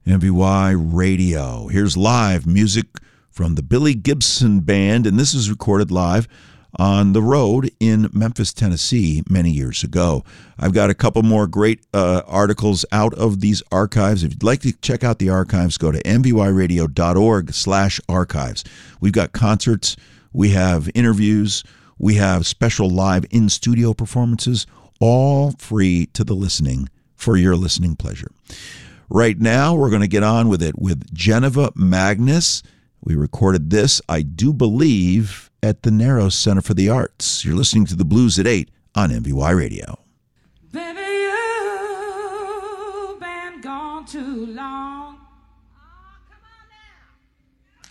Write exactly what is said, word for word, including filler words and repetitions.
M V Y Radio. Here's live music from the Billy Gibson Band, and this is recorded live on the road in Memphis, Tennessee, many years ago. I've got a couple more great uh, articles out of these archives. If you'd like to check out the archives, go to m v y radio dot org slash archives. We've got concerts, we have interviews, we have special live in-studio performances, all free to the listening for your listening pleasure. Right now, we're going to get on with it with Geneva Magnus. We recorded this, I do believe, at the Narrow Center for the Arts. You're listening to The Blues at eight on M V Y Radio. Baby, you've been gone too long.